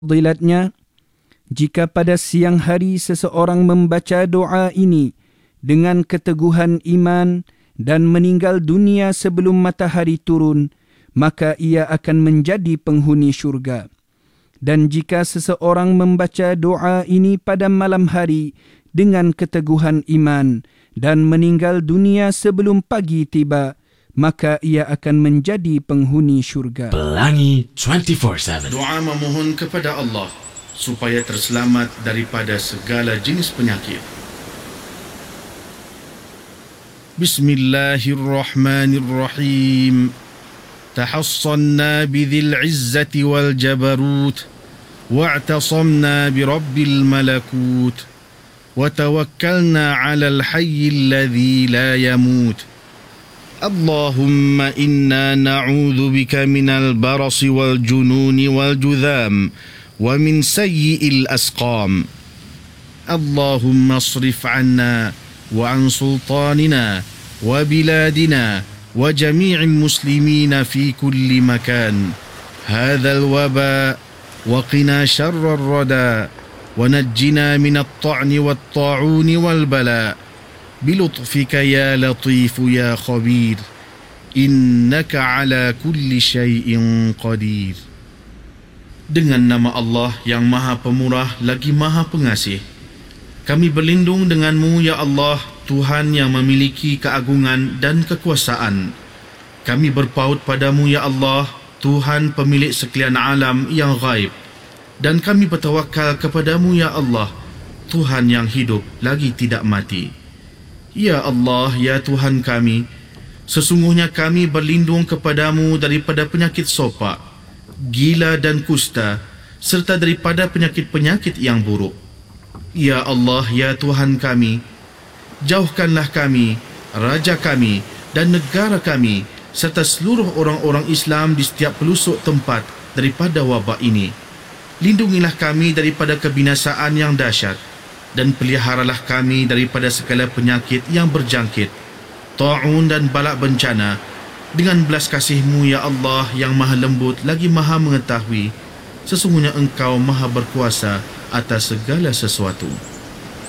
fadilatnya, jika pada siang hari seseorang membaca doa ini dengan keteguhan iman dan meninggal dunia sebelum matahari turun, maka ia akan menjadi penghuni syurga. Dan jika seseorang membaca doa ini pada malam hari dengan keteguhan iman dan meninggal dunia sebelum pagi tiba, maka ia akan menjadi penghuni syurga. Pelangi 24/7. Doa memohon kepada Allah supaya terselamat daripada segala jenis penyakit. Bismillahirrahmanirrahim. Tahassanna bidhil izzati wal jabarut, wa'tasamna birabbil malakut, wa tawakkalna 'alal hayyil ladzi la yamut. Allahumma inna na'udzu bika minal barasi wal jununi wal judham wa min sayyi'il asqam. Allahumma asrif 'anna wa 'an sultanina wa biladina wa jami'il muslimina fi kulli makan hadzal waba wa qina syarrar rada wa najjina minat ta'ni wat ta'uni wal bala bilutfika ya latif ya khabir innaka ala kulli syai'in qadir. Dengan nama Allah yang Maha Pemurah lagi Maha Pengasih, kami berlindung denganmu ya Allah, Tuhan yang memiliki keagungan dan kekuasaan. Kami berpaut padamu ya Allah, Tuhan pemilik sekalian alam yang ghaib. Dan kami bertawakal kepadamu ya Allah, Tuhan yang hidup lagi tidak mati. Ya Allah, ya Tuhan kami, sesungguhnya kami berlindung kepadamu daripada penyakit sopak, gila dan kusta, serta daripada penyakit-penyakit yang buruk. Ya Allah, ya Tuhan kami, jauhkanlah kami, raja kami dan negara kami serta seluruh orang-orang Islam di setiap pelosok tempat daripada wabak ini. Lindungilah kami daripada kebinasaan yang dahsyat dan peliharalah kami daripada segala penyakit yang berjangkit, ta'un dan balak bencana, dengan belas kasih-Mu ya Allah yang maha lembut lagi maha mengetahui. Sesungguhnya Engkau maha berkuasa atas segala sesuatu.